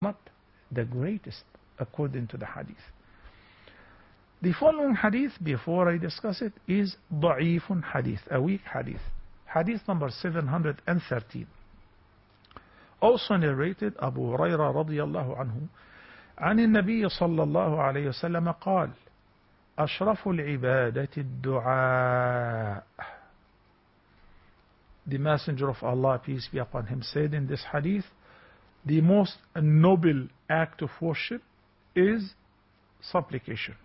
not the greatest according to the hadith. The following hadith, before I discuss it, is ضعيف hadith, a weak hadith. Hadith number 713. Also narrated Abu Hurairah radiyallahu anhu عن النبي صلى الله عليه وسلم قال أشرف العبادة الدعاء. The Messenger of Allah, peace be upon him, said in this hadith, the most noble act of worship is supplication.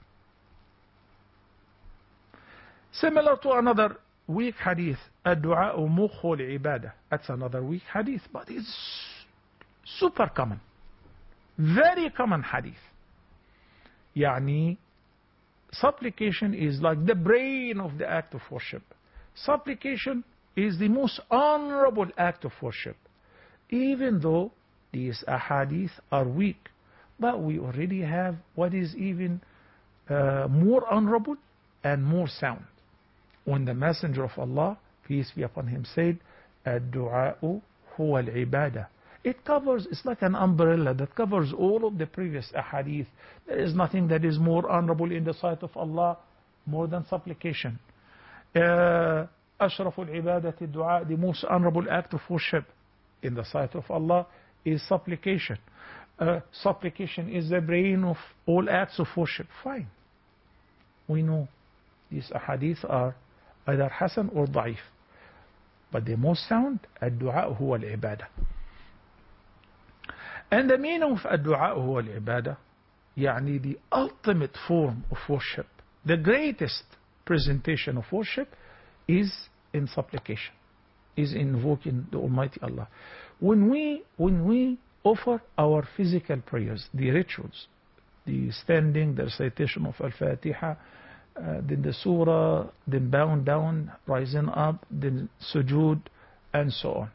Similar to another weak hadith, الدعاء مخ العبادة. That's another weak hadith, but it's super common. Very common hadith. يعني supplication is like the brain of the act of worship. Supplication is the most honorable act of worship. Even though these ahadith are weak, but we already have what is even more honorable and more sound. When the Messenger of Allah, peace be upon him, said, الدعاء هو العبادة. It covers, it's like an umbrella that covers all of the previous ahadith. There is nothing that is more honorable in the sight of Allah more than supplication. أشرف العبادة الدعاء, the most honorable act of worship in the sight of Allah is supplication. Supplication is the brain of all acts of worship. Fine. We know these ahadith are either hasan or da'if. But the most sound, الدعاء هو العبادة. And the meaning of الدعاء هو العبادة, يعني the ultimate form of worship, the greatest presentation of worship is in supplication, is invoking the Almighty Allah. When we offer our physical prayers, the rituals, the standing, the recitation of Al-Fatiha, then the surah, then bowing down, rising up, then sujood, and so on.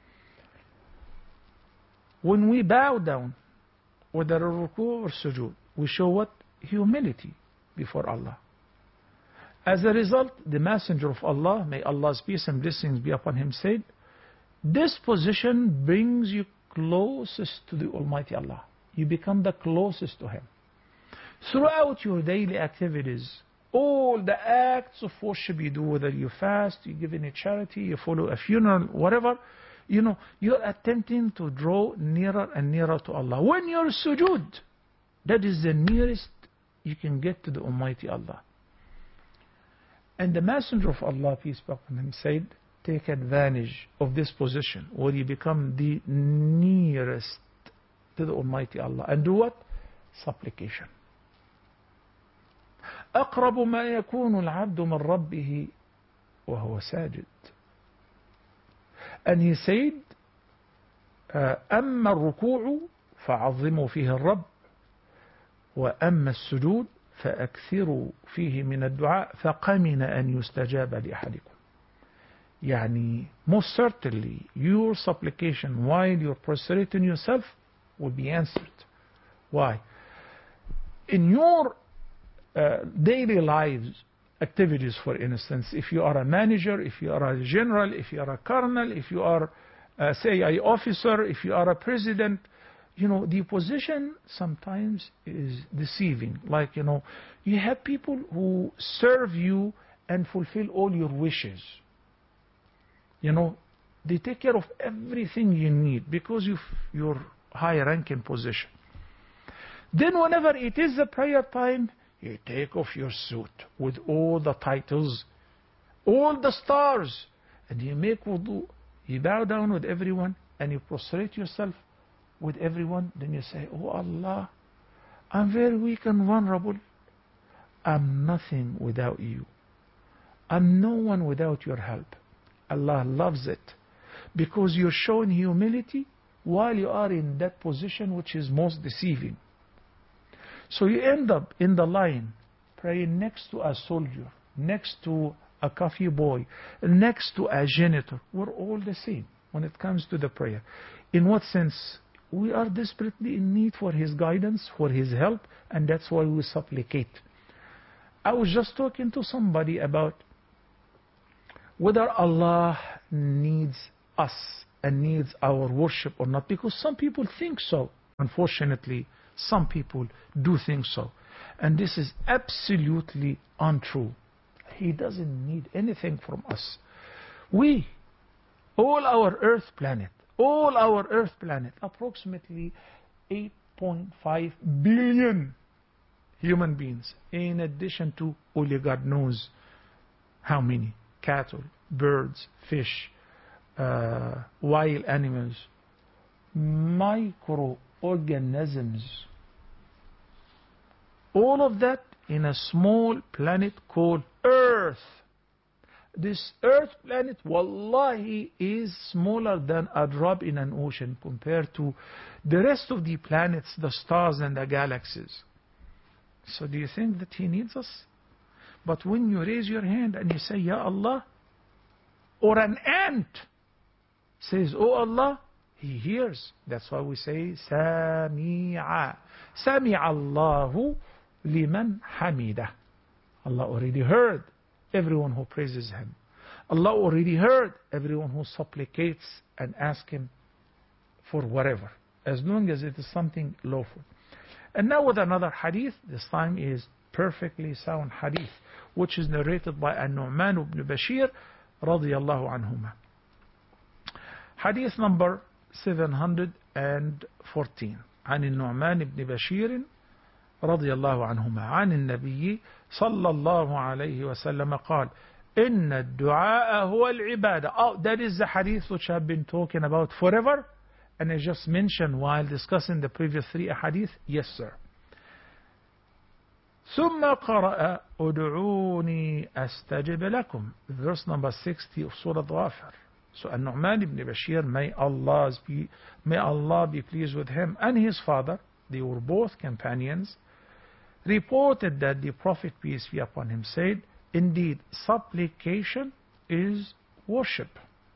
When we bow down, whether a ruku or sujood, we show what? Humility before Allah. As a result, the Messenger of Allah, may Allah's peace and blessings be upon him, said, this position brings you closest to the Almighty Allah. You become the closest to Him. Throughout your daily activities, all the acts of worship you do, whether you fast, you give any charity, you follow a funeral, whatever, you're attempting to draw nearer and nearer to Allah. When you're sujood, that is the nearest you can get to the Almighty Allah. And the Messenger of Allah, peace be upon him, said, take advantage of this position where you become the nearest to the Almighty Allah. And do what? Supplication. أقرب ما يكون العبد من ربه وهو ساجد. And he said, أما الركوع فعظموا فيه الرب وأما السجود فأكثروا فيه من الدعاء فقمن أن يستجاب لأحدكم. يعني most certainly your supplication while you're prostrating yourself will be answered. Why? In your daily lives activities, for instance, if you are a manager, if you are a general, if you are a colonel, if you are say an officer, if you are a president, the position sometimes is deceiving. Like, you have people who serve you and fulfill all your wishes. They take care of everything you need because of your high ranking position. Then whenever it is the prayer time, you take off your suit with all the titles, all the stars, and you make wudu. You bow down with everyone and you prostrate yourself with everyone. Then you say, oh Allah, I'm very weak and vulnerable. I'm nothing without you. I'm no one without your help. Allah loves it because you're showing humility while you are in that position which is most deceiving. So you end up in the line praying next to a soldier, next to a coffee boy, next to a janitor. We're all the same when it comes to the prayer. In what sense? We are desperately in need for His guidance, for His help, and that's why we supplicate. I was just talking to somebody about whether Allah needs us and needs our worship or not, because some people think so. Unfortunately, some people do think so. And this is absolutely untrue. He doesn't need anything from us. We, all our Earth planet, approximately 8.5 billion human beings, in addition to only God knows how many cattle, birds, fish, wild animals, microorganisms. All of that in a small planet called Earth. This Earth planet, wallahi, is smaller than a drop in an ocean compared to the rest of the planets, the stars and the galaxies. So do you think that He needs us? But when you raise your hand and you say, Ya Allah, or an ant says, Oh Allah, He hears. That's why we say, Sami'a. Sami'a Allahu liman hamidah. Allah already heard everyone who praises Him. Allah already heard everyone who supplicates and asks Him for whatever, as long as it is something lawful. And now with another hadith, this time is perfectly sound hadith, which is narrated by An-Nu'man ibn Bashir radiyallahu anhuma. Hadith number 714 عن النعمان بن بشير رضي الله عنهما عن النبي صلى الله عليه وسلم قال إن الدعاء هو العبادة. Oh, that is the hadith which I've been talking about forever, and I just mentioned while discussing the previous three hadith. Yes, sir. ثم قرأ ادعوني أستجب لكم, verse number 60 of Surah Ghafir. So An-Nu'man ibn Bashir, may Allah be pleased with him, and his father, they were both companions, reported that the Prophet, peace be upon him, said, indeed, supplication is worship.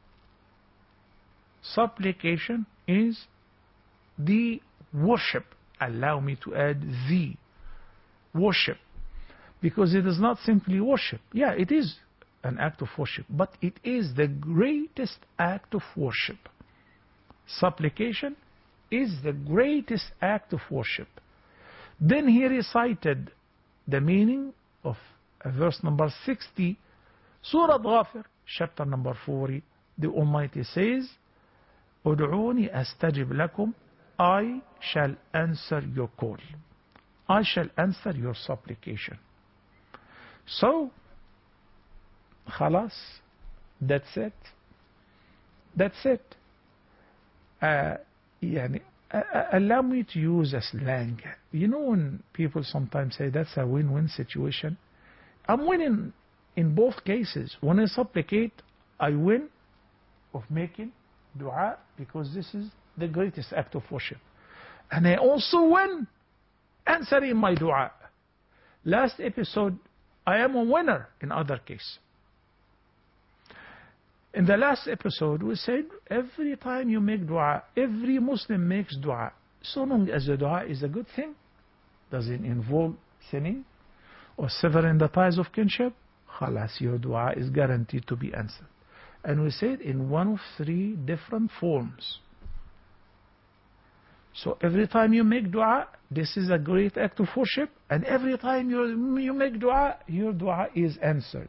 Supplication is the worship. Allow me to add the worship, because it is not simply worship. Yeah, it is an act of worship, but it is the greatest act of worship. Supplication is the greatest act of worship. Then he recited the meaning of verse number 60, Surah Ghafir, chapter number 40. The Almighty says, Ud'uni astajib lakum, I shall answer your call. I shall answer your supplication. So, khalas, that's it. That's it. Allow me to use a slang. You know when people sometimes say that's a win-win situation? I'm winning in both cases. When I supplicate, I win of making dua, because this is the greatest act of worship. And I also win answering my dua. Last episode, I am a winner in other case. In the last episode, we said every time you make dua, every Muslim makes dua, so long as the dua is a good thing, doesn't involve sinning or severing the ties of kinship, khalas, your dua is guaranteed to be answered. And we said in one of three different forms. So every time you make dua, this is a great act of worship, and every time you make dua, your dua is answered.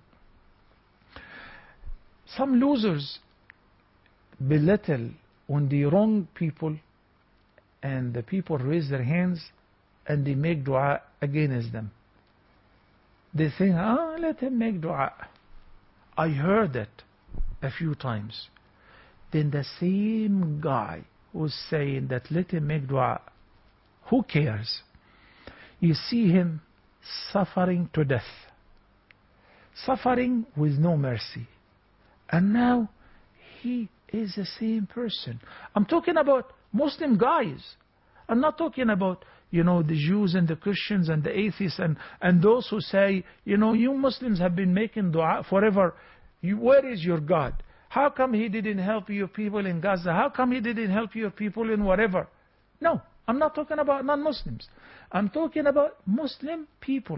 Some losers belittle when they wrong people and the people raise their hands and they make dua against them. They think, let him make dua. I heard that a few times. Then the same guy who's saying that let him make dua, who cares? You see him suffering to death, suffering with no mercy. And now he is the same person. I'm talking about Muslim guys. I'm not talking about, the Jews and the Christians and the atheists and those who say, you Muslims have been making dua forever. Where is your God? How come He didn't help your people in Gaza? How come He didn't help your people in whatever? No, I'm not talking about non-Muslims. I'm talking about Muslim people.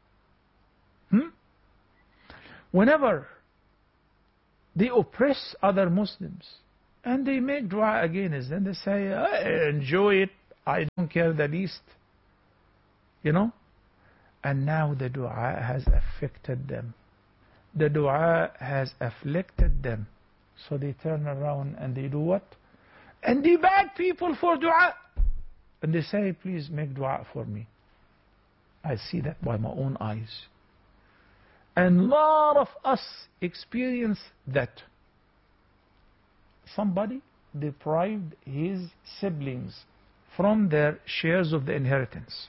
Whenever they oppress other Muslims and they make dua against them, they say, enjoy it, I don't care the least. You know? And now the dua has affected them. The dua has afflicted them. So they turn around and they do what? And they beg people for dua. And they say, please make dua for me. I see that by my own eyes. And a lot of us experience that. Somebody deprived his siblings from their shares of the inheritance.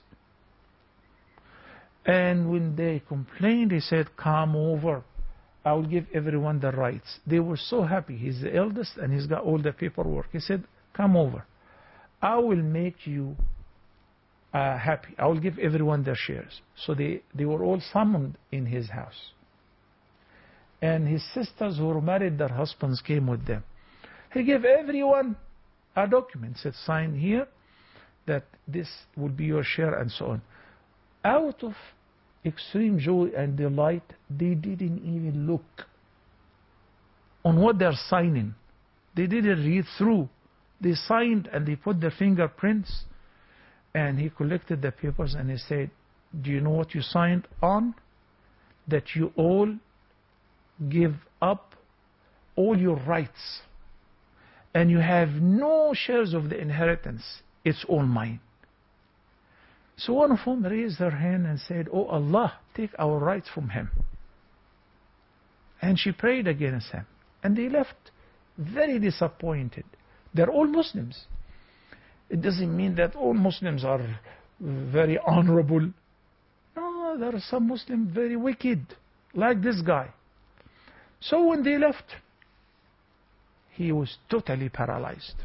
And when they complained, he said, come over. I will give everyone the rights. They were so happy. He's the eldest and he's got all the paperwork. He said, come over. I will make you happy. I will give everyone their shares. So they were all summoned in his house. And his sisters who were married, their husbands came with them. He gave everyone a document, said sign here that this will be your share and so on. Out of extreme joy and delight, they didn't even look on what they're signing. They didn't read through. They signed and they put their fingerprints, and he collected the papers and he said, do you know what you signed on? That you all give up all your rights and you have no shares of the inheritance. It's all mine. So one of them raised her hand and said, oh Allah, take our rights from him. And she prayed against him. And they left very disappointed. They're all Muslims. It doesn't mean that all Muslims are very honorable. No, there are some Muslims very wicked, like this guy. So when they left, he was totally paralyzed.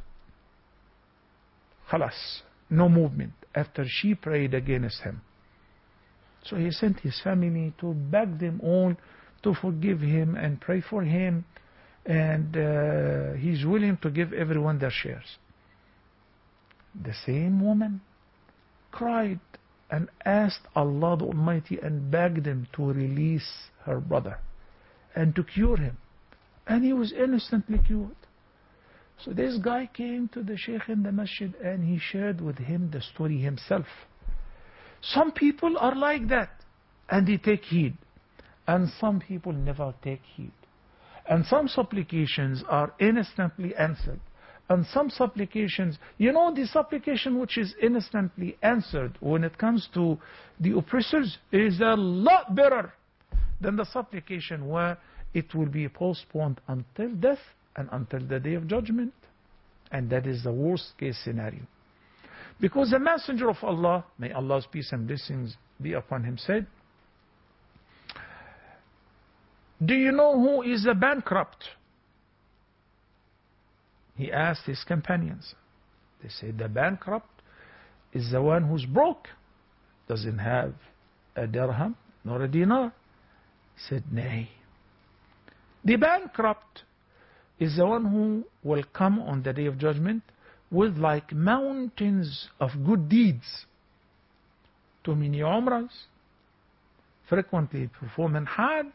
Khalas, no movement, after she prayed against him. So he sent his family to beg them all to forgive him and pray for him, and he's willing to give everyone their shares. The same woman cried and asked Allah the Almighty and begged him to release her brother and to cure him. And he was instantly cured. So this guy came to the Sheikh in the masjid and he shared with him the story himself. Some people are like that and they take heed. And some people never take heed. And some supplications are instantly answered. And some supplications, you know, the supplication which is instantly answered when it comes to the oppressors is a lot better than the supplication where it will be postponed until death and until the day of judgment. And that is the worst case scenario. Because the Messenger of Allah, may Allah's peace and blessings be upon him, said, do you know who is a bankrupt? He asked his companions. They said, the bankrupt is the one who's broke, doesn't have a dirham nor a dinar. He said, nay. The bankrupt is the one who will come on the day of judgment with like mountains of good deeds. Too many umrahs, frequently performing Hajj,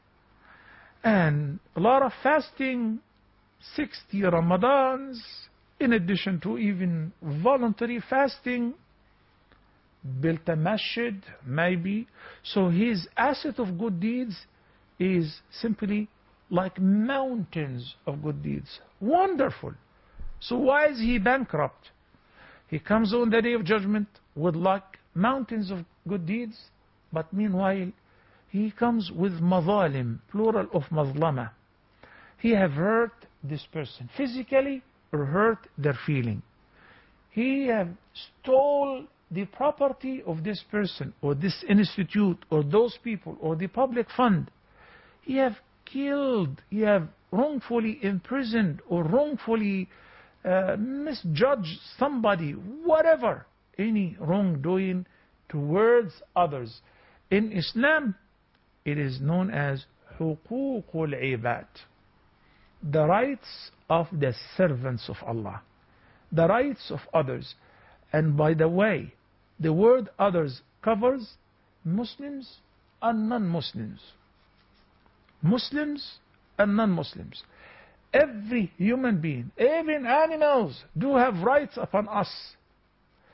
and a lot of fasting, 60 Ramadans, in addition to even voluntary fasting, built a masjid, maybe. So his asset of good deeds is simply like mountains of good deeds. Wonderful. So why is he bankrupt? He comes on the day of judgment with like mountains of good deeds, but meanwhile he comes with mazalim, plural of mazlama. He have hurt this person physically or hurt their feeling. He have stole the property of this person or this institute or those people or the public fund. He have killed, he have wrongfully imprisoned or wrongfully misjudged somebody, whatever, any wrongdoing towards others. In Islam, it is known as حقوق العباد, the rights of the servants of Allah, the rights of others. And by the way, the word others covers Muslims and non-Muslims. Muslims and non-Muslims. Every human being, even animals, do have rights upon us.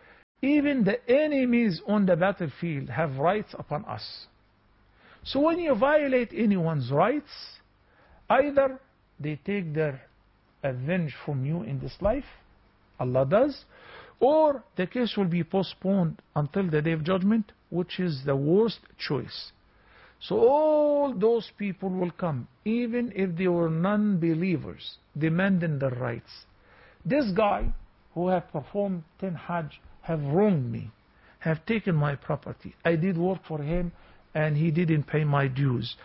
Even the enemies on the battlefield have rights upon us. So when you violate anyone's rights, either they take their revenge from you in this life, Allah does, or the case will be postponed until the day of judgment, which is the worst choice. So all those people will come, even if they were non-believers, demanding their rights. This guy who have performed 10 Hajj have wronged me, have taken my property. I did work for him and he didn't pay my dues.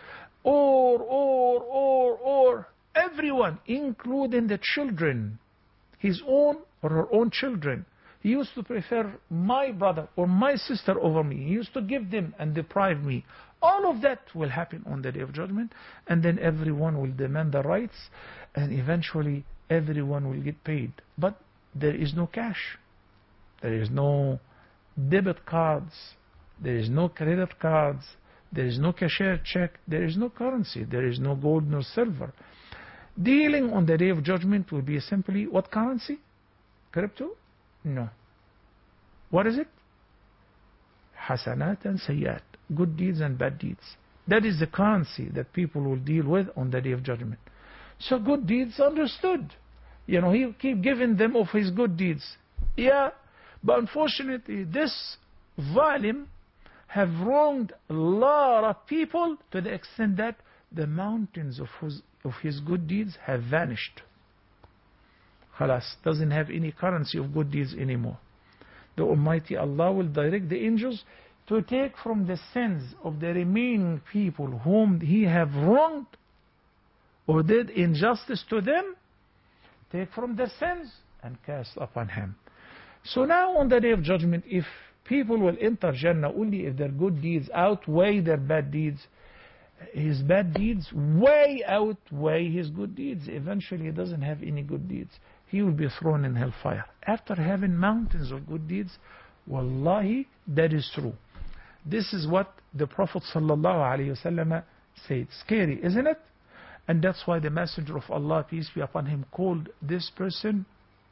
Or everyone, including the children, his own or her own children. He used to prefer my brother or my sister over me. He used to give them and deprive me. All of that will happen on the day of judgment, and then everyone will demand the rights, and eventually everyone will get paid. But there is no cash. There is no debit cards. There is no credit cards. There is no cashier check. There is no currency. There is no gold nor silver. Dealing on the day of judgment will be simply what currency? Crypto? No. What is it? Hasanat and sayyat. Good deeds and bad deeds. That is the currency that people will deal with on the day of judgment. So good deeds understood. You know, he keep giving them of his good deeds. Yeah, but unfortunately this zalim have wronged a lot of people to the extent that the mountains of his good deeds have vanished. Khalas, doesn't have any currency of good deeds anymore. The Almighty Allah will direct the angels to take from the sins of the remaining people whom he have wronged or did injustice to them, take from their sins and cast upon him. So now on the day of judgment, if people will enter Jannah only if their good deeds outweigh their bad deeds, his bad deeds way outweigh his good deeds. Eventually he doesn't have any good deeds. He will be thrown in hellfire. After having mountains of good deeds, wallahi, that is true. This is what the Prophet ﷺ said. Scary, isn't it? And that's why the Messenger of Allah, peace be upon him, called this person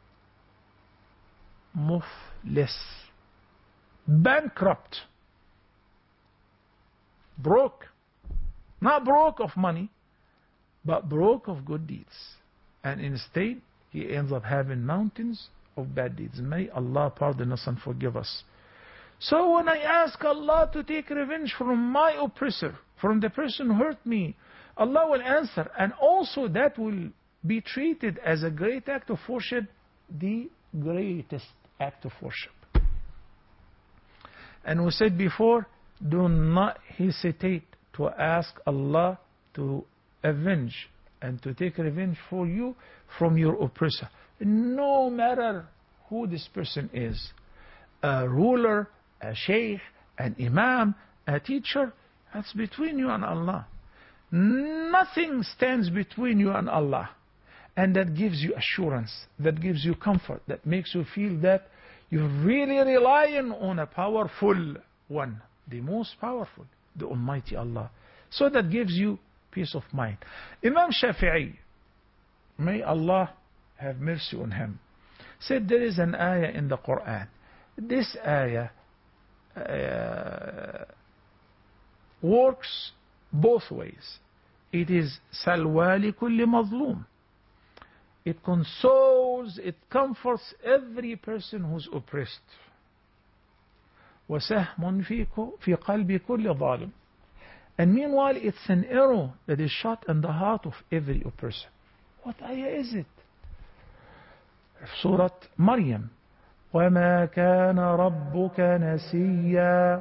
muflis, bankrupt, broke. Not broke of money, but broke of good deeds. And instead, he ends up having mountains of bad deeds. May Allah pardon us and forgive us. So when I ask Allah to take revenge from my oppressor, from the person who hurt me, Allah will answer. And also that will be treated as a great act of worship, the greatest act of worship. And we said before, do not hesitate to ask Allah to avenge and to take revenge for you from your oppressor. No matter who this person is, a ruler, a sheikh, an imam, a teacher, that's between you and Allah. Nothing stands between you and Allah. And that gives you assurance, that gives you comfort, that makes you feel that you're really relying on a powerful one, the most powerful, the Almighty Allah. So that gives you peace of mind. Imam Shafi'i, may Allah have mercy on him, said there is an ayah in the Quran. This ayah works both ways. It is salwa li kulli mazlum. It consoles, it comforts every person who's oppressed. وسهم في قلب كل ظالم. And meanwhile, it's an arrow that is shot in the heart of every oppressor. What ayah is it? Surah Maryam. وَمَا كَانَ رَبُّكَ نَسِيًّا.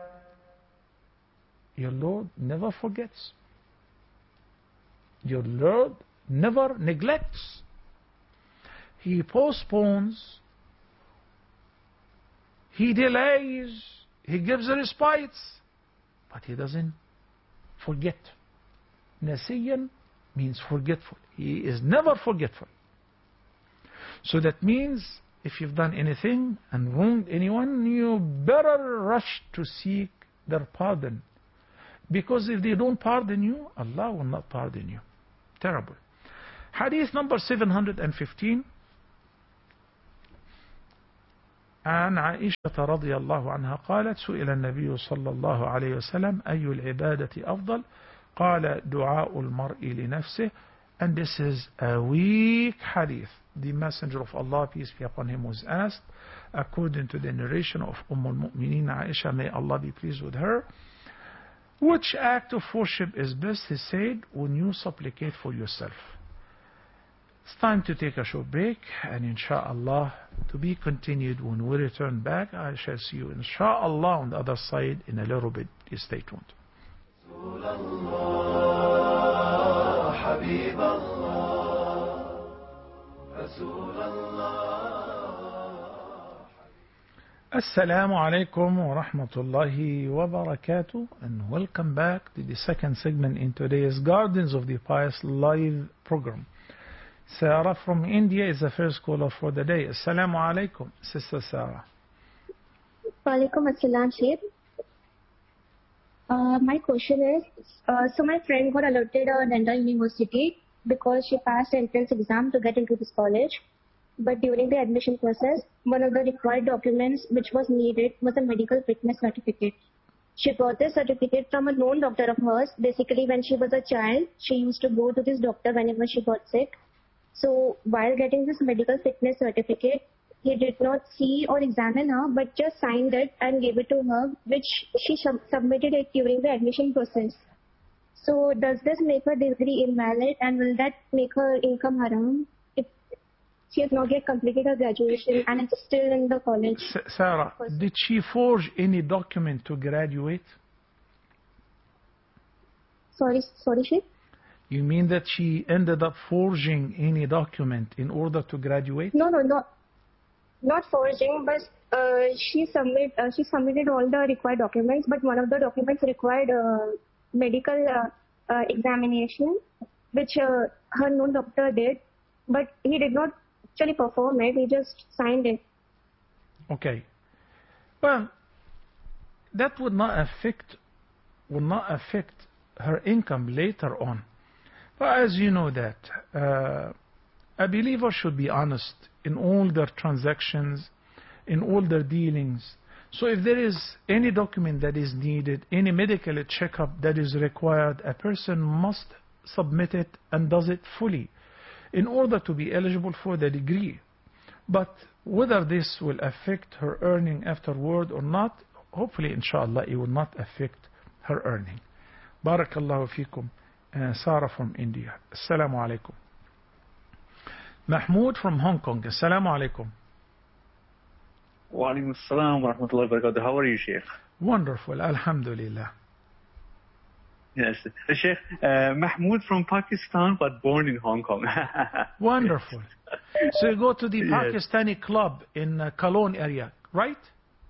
Your Lord never forgets. Your Lord never neglects. He postpones. He delays. He gives respites. But he doesn't forget. Nasiyan means forgetful. He is never forgetful. So that means if you've done anything and wronged anyone, you better rush to seek their pardon. Because if they don't pardon you, Allah will not pardon you. Terrible. Hadith number 715. عن عائشة رضي الله عنها قالت سئل النبي صلى الله عليه وسلم أي العبادة أفضل قال دعاء المرء لنفسه, and this is a weak hadith. The Messenger of Allah, peace be upon him, was asked according to the narration of al-Mu'mineen Aisha, may Allah be pleased with her, which act of worship is best? He said, when you supplicate for yourself. It's time to take a short break, and inshallah to be continued when we return back. I shall see you inshallah on the other side in a little bit. Stay tuned. Assalamu alaikum wa rahmatullahi wa barakatuh, and welcome back to the second segment in today's Gardens of the Pious live program. Sarah from India is the first caller for the day. Assalamu alaikum, Sister Sarah. Walaikum assalam, Sheikh. My question is, so my friend got allotted a dental university because she passed the entrance exam to get into this college. But during the admission process, one of the required documents which was needed was a medical fitness certificate. She got this certificate from a known doctor of hers. Basically, when she was a child, she used to go to this doctor whenever she got sick. So while getting this medical fitness certificate, he did not see or examine her, but just signed it and gave it to her, which she submitted it during the admission process. So does this make her degree invalid, and will that make her income haram if she has not yet completed her graduation and is still in the college? Sarah, did she forge any document to graduate? Sorry, Sheikh? You mean that she ended up forging any document in order to graduate? No, not forging, but she submitted all the required documents, but one of the documents required medical examination, which her known doctor did, but he did not actually perform it, he just signed it. Okay. Well, that would not affect her income later on. But as you know that a believer should be honest in all their transactions, in all their dealings. So if there is any document that is needed, any medical checkup that is required, a person must submit it and does it fully in order to be eligible for the degree. But whether this will affect her earning afterward or not, hopefully inshallah it will not affect her earning. Barakallahu fikum. Sarah from India. Assalamu alaikum. Mahmoud from Hong Kong. Assalamu alaikum. Wa alaikum assalam wa rahmatullahi wa barakatuh. How are you, Sheikh? Wonderful. Alhamdulillah. Yes. Sheikh, Mahmoud from Pakistan, but born in Hong Kong. Wonderful. So you go to the Pakistani club in Cologne area, right?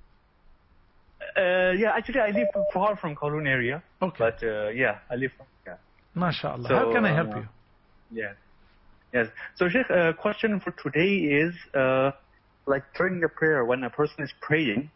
Yeah, actually I live far from Kowloon area. Okay. But yeah, I live from here. MashaAllah. So, how can I help you? Yeah. Yes. So Sheikh, question for today is, like during the prayer, when a person is praying,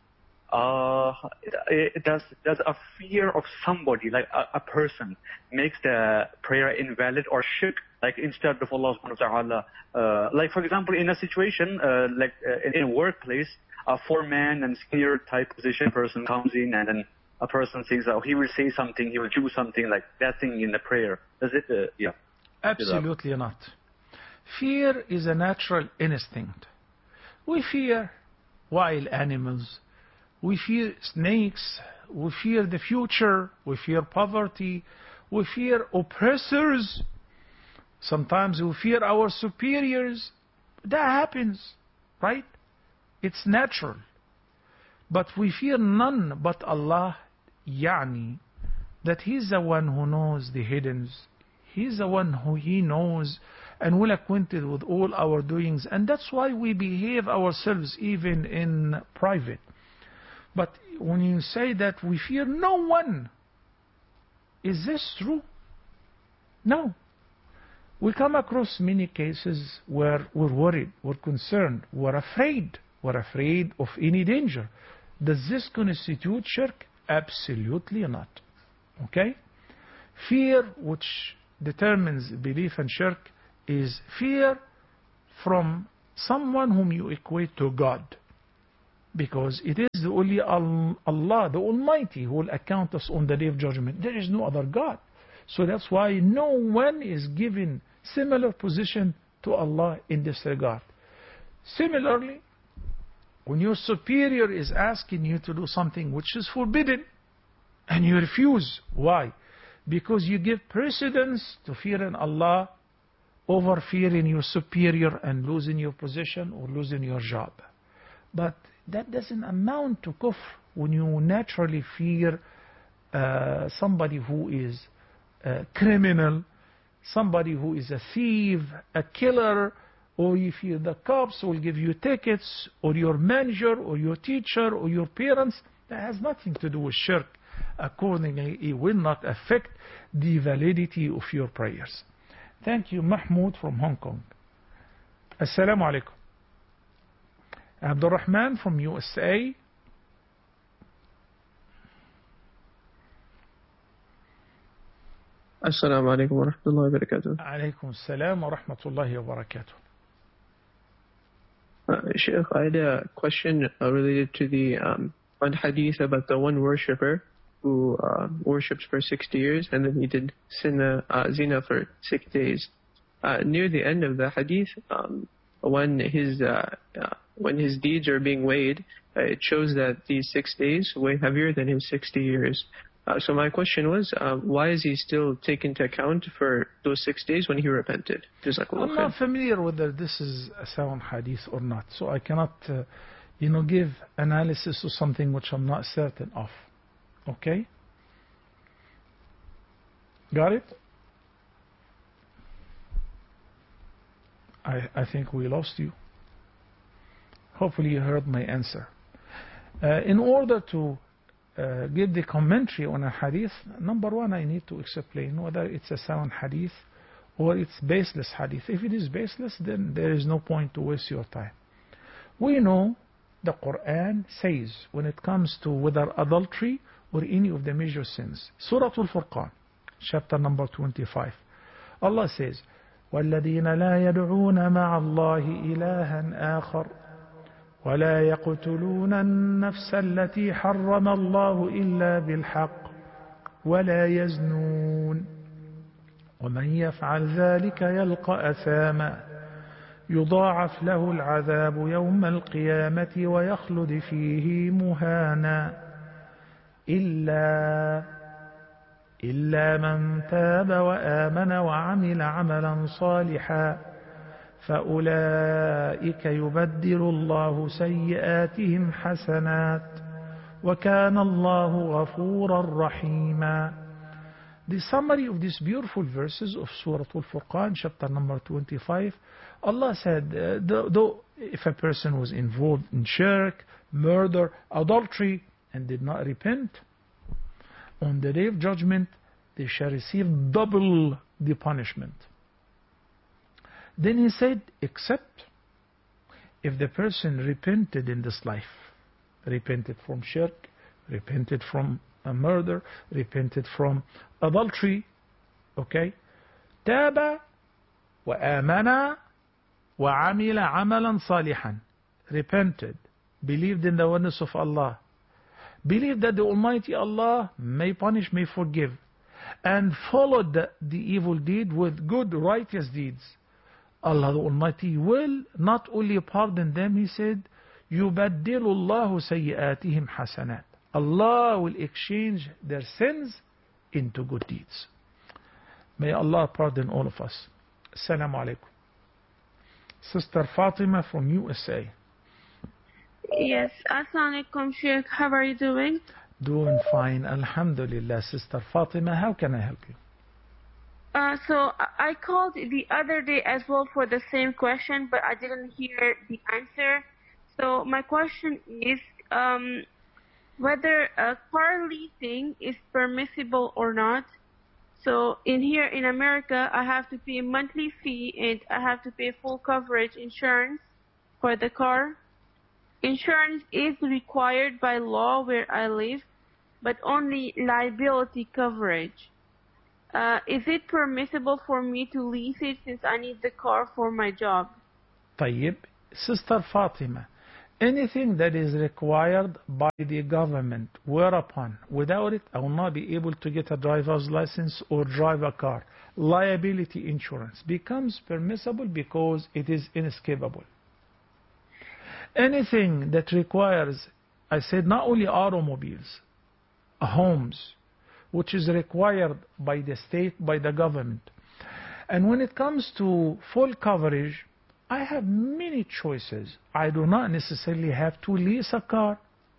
does a fear of somebody, like a person, makes the prayer invalid or shirk, like instead of Allah subhanahu wa ta'ala, like for example in a situation in a workplace, a foreman and senior type position person comes in and then a person thinks, oh, he will say something, he will do something like that thing in the prayer. Does it, yeah? Absolutely not. Fear is a natural instinct. We fear wild animals. We fear snakes. We fear the future. We fear poverty. We fear oppressors. Sometimes we fear our superiors. That happens, right? It's natural. But we fear none but Allah, يعني, that He's the one who knows the hiddens. He's the one who He knows and well acquainted with all our doings. And that's why we behave ourselves even in private. But when you say that we fear no one, is this true? No. We come across many cases where we're worried, we're concerned, we're afraid of any danger. Does this constitute shirk? Absolutely not. Okay? Fear which determines belief and shirk is fear from someone whom you equate to God. Because it is only Allah, the Almighty, who will account us on the day of judgment. There is no other God. So that's why no one is given similar position to Allah in this regard. Similarly, when your superior is asking you to do something which is forbidden, and you refuse, why? Because you give precedence to fearing Allah over fearing your superior and losing your position or losing your job. But that doesn't amount to kufr when you naturally fear somebody who is a criminal, somebody who is a thief, a killer, or if the cops will give you tickets, or your manager, or your teacher, or your parents. That has nothing to do with shirk. Accordingly, it will not affect the validity of your prayers. Thank you, Mahmoud from Hong Kong. Assalamu alaikum. Abdul Rahman from USA. Assalamu alaikum wa rahmatullahi wa barakatuh. Alaikum assalam wa rahmatullahi wa barakatuh. Sheikh, I had a question related to the one hadith about the one worshipper who worships for 60 years and then he did zina for 6 days. Near the end of the hadith, when his deeds are being weighed, it shows that these 6 days weigh heavier than his 60 years. So my question was, why is he still taken into account for those 6 days when he repented? I'm not familiar whether this is a sound hadith or not, so I cannot, give analysis of something which I'm not certain of. Okay? Got it? I think we lost you. Hopefully you heard my answer. In order to give the commentary on a hadith, number one, I need to explain whether it's a sound hadith or it's baseless hadith. If it is baseless, then there is no point to waste your time. We know the Quran says when it comes to whether adultery or any of the major sins. Surah Al-Furqan, chapter number 25. Allah says, وَالَّذِينَ لَا يَدْعُونَ مَعَ اللَّهِ إِلَهًا آخَرَ ولا يقتلون النفس التي حرم الله إلا بالحق ولا يزنون ومن يفعل ذلك يلقى أثاما يضاعف له العذاب يوم القيامة ويخلد فيه مهانا إلا من تاب وآمن وعمل عملا صالحا فأولئك يبدل الله سيئاتهم حسنات وكان الله غفورا رحيما. The summary of these beautiful verses of Surah Al-Furqan, chapter number 25, Allah said, though if a person was involved in shirk, murder, adultery, and did not repent, on the day of judgment, they shall receive double the punishment. Then he said, except if the person repented in this life, repented from shirk, repented from a murder, repented from adultery, okay? تاب وآمن وعمل عملا صالحا, repented, believed in the oneness of Allah, believed that the Almighty Allah may punish, may forgive, and followed the evil deed with good righteous deeds. Allah the Almighty will not only pardon them, He said, يُبَدِّلُ اللَّهُ سَيِّئَاتِهِمْ حَسَنَاتٍ. Allah will exchange their sins into good deeds. May Allah pardon all of us. Assalamu alaikum. Sister Fatima from USA. Yes, Assalamu alaikum, Sheikh. How are you doing? Doing fine, Alhamdulillah. Sister Fatima, how can I help you? So I called the other day as well for the same question, but I didn't hear the answer. So my question is whether car leasing is permissible or not. So here in America, I have to pay a monthly fee and I have to pay full coverage insurance for the car. Insurance is required by law where I live, but only liability coverage. Is it permissible for me to lease it since I need the car for my job? طيب, Sister Fatima, Anything that is required by the government, whereupon without it I will not be able to get a driver's license or drive a car, liability insurance becomes permissible because it is inescapable. Anything that requires, I said, not only automobiles, homes, which is required by the state, by the government. And when it comes to full coverage, I have many choices. I do not necessarily have to lease a car.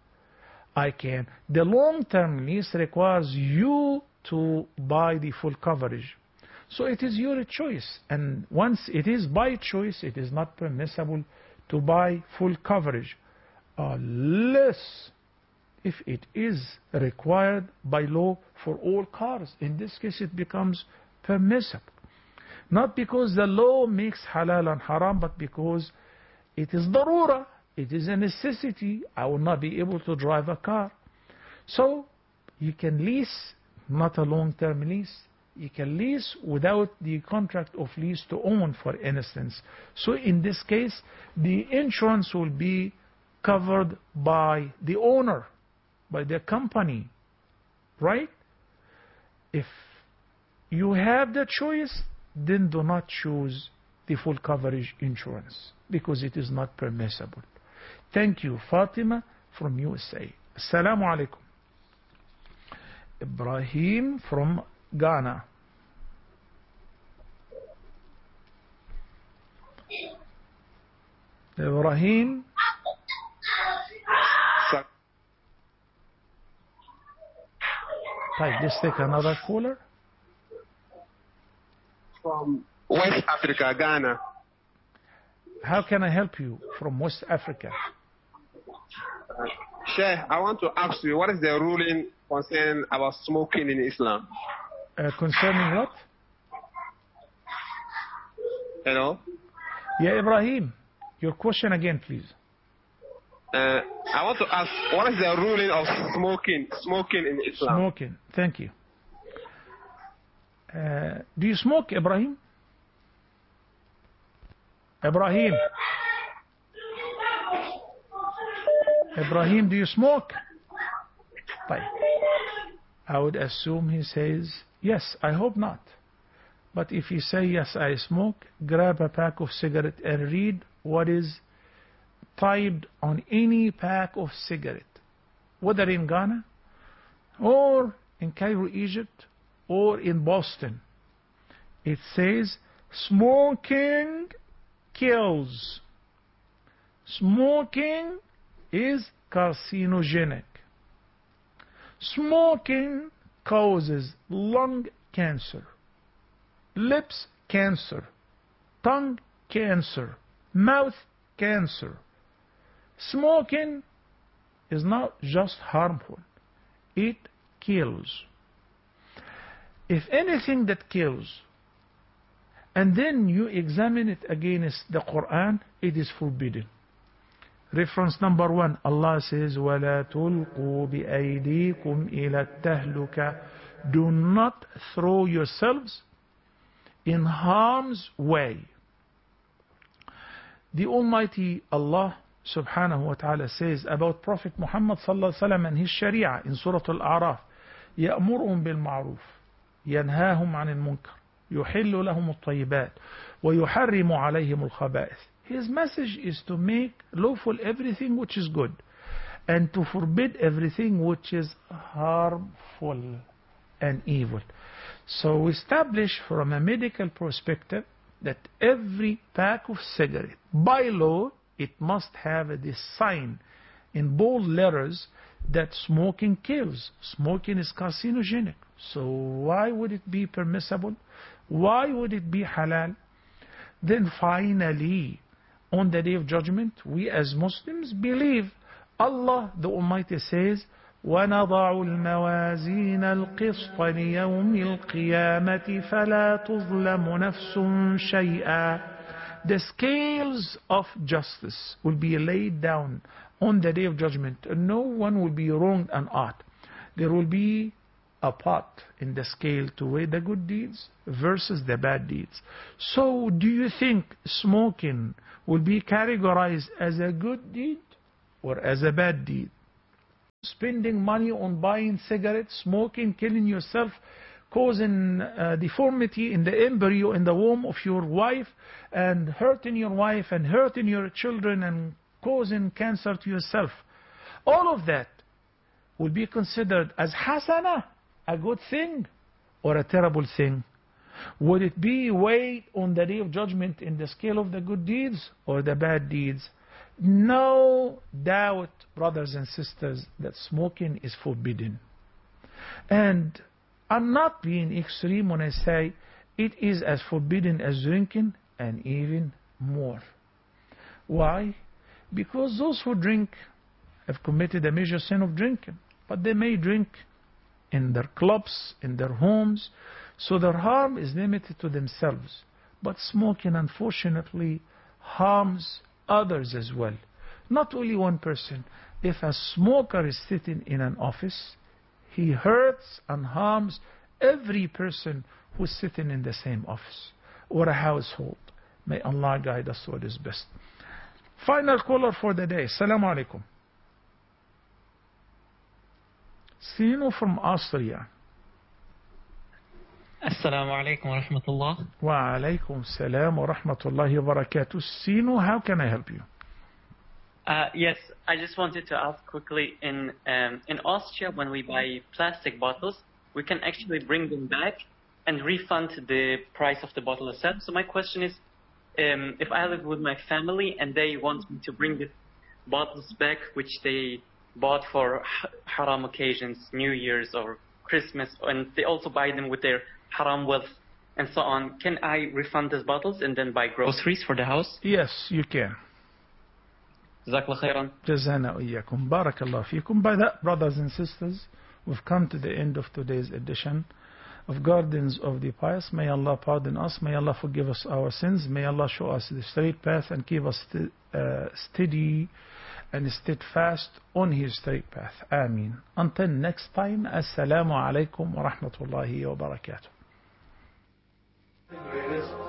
The long-term lease requires you to buy the full coverage. So it is your choice. And once it is by choice, it is not permissible to buy full coverage, unless if it is required by law for all cars. In this case, it becomes permissible. Not because the law makes halal and haram, but because it is darura, it is a necessity. I will not be able to drive a car. So you can lease, not a long-term lease. You can lease without the contract of lease to own, for instance. So in this case, the insurance will be covered by the owner, by the company, right? If you have the choice, then do not choose the full coverage insurance because it is not permissible. Thank you, Fatima from USA. Assalamu alaikum. Ibrahim from Ghana. Ibrahim. Right, let's take another caller. From West Africa, Ghana. How can I help you from West Africa? Sheikh, I want to ask you, what is the ruling concerning about smoking in Islam? Concerning what? Hello? Yeah, Ibrahim, your question again, please. I want to ask, what is the ruling of smoking in Islam? Smoking, thank you. Do you smoke, Ibrahim? Ibrahim, do you smoke? Right. I would assume he says, yes, I hope not. But if you say, yes, I smoke, grab a pack of cigarette and read what is typed on any pack of cigarette, whether in Ghana or in Cairo, Egypt, or in Boston. It says, smoking kills. Smoking is carcinogenic. Smoking causes lung cancer, lips cancer, tongue cancer, mouth cancer. Smoking is not just harmful, it kills. If anything that kills, and then you examine it against the Quran, it is forbidden. Reference number 1, Allah says, وَلَا تُلْقُوا بِأَيْدِيكُمْ إِلَى التَّهْلُكَةِ. Do not throw yourselves in harm's way. The Almighty Allah subhanahu wa ta'ala says about Prophet Muhammad sallallahu alaihi wasallam and his Sharia in Surah Al-A'raf, يَأْمُرُهُمْ بِالْمَعْرُوفِ يَنْهَاهُمْ عَنِ الْمُنْكَرِ يُحِلُّ لَهُمُ الطَّيِّبَاتِ وَيُحَرِّمُ عَلَيْهِمُ الْخَبَائِثِ. His message is to make lawful everything which is good and to forbid everything which is harmful and evil. So we establish from a medical perspective that every pack of cigarette, by law, it must have this sign in bold letters that smoking kills. Smoking is carcinogenic. So why would it be permissible? Why would it be halal? Then finally, on the Day of Judgment, we as Muslims believe Allah the Almighty says, وَنَضَعُ الْمَوَازِينَ الْقِسْطَ لِيَوْمِ الْقِيَامَةِ فَلَا تُظْلَمُ نَفْسٌ شَيْئًا. The scales of justice will be laid down on the Day of Judgment, and no one will be wronged and ought. There will be a pot in the scale to weigh the good deeds versus the bad deeds. So do you think smoking will be categorized as a good deed or as a bad deed. Spending money on buying cigarettes, smoking, killing yourself, causing deformity in the embryo in the womb of your wife, and hurting your wife and hurting your children and causing cancer to yourself. All of that will be considered as hasana, a good thing, or a terrible thing. Would it be weighed on the day of judgment in the scale of the good deeds or the bad deeds? No doubt, brothers and sisters, that smoking is forbidden. And I'm not being extreme when I say it is as forbidden as drinking, and even more. Why? Because those who drink have committed a major sin of drinking, but they may drink in their clubs, in their homes, so their harm is limited to themselves. But smoking, unfortunately, harms others as well. Not only one person. If a smoker is sitting in an office, he hurts and harms every person who's sitting in the same office or a household. May Allah guide us to what is best. Final caller for the day. Assalamu alaikum. Sino from Austria. Assalamu alaikum wa rahmatullah. Wa alaikum salam wa rahmatullahi wa barakatuh. Sino, how can I help you? Yes, I just wanted to ask quickly, in Austria, when we buy plastic bottles, we can actually bring them back and refund the price of the bottle itself. So my question is, if I live with my family and they want me to bring the bottles back, which they bought for haram occasions, New Year's or Christmas, and they also buy them with their haram wealth and so on, can I refund these bottles and then buy groceries for the house? Yes, you can. Jazakallah khairan. Jazana iyyakum. Barakallah fikum. By that, brothers and sisters, we've come to the end of today's edition of Gardens of the Pious. May Allah pardon us. May Allah forgive us our sins. May Allah show us the straight path and keep us steady and steadfast on His straight path. Ameen. Until next time, Assalamu alaikum wa rahmatullahi wa barakatuh.